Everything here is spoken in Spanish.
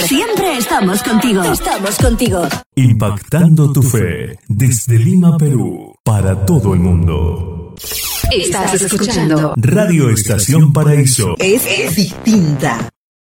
Siempre estamos contigo. Estamos contigo. Impactando tu fe desde Lima, Perú, para todo el mundo. Estás escuchando Radio Estación Paraíso. Es distinta.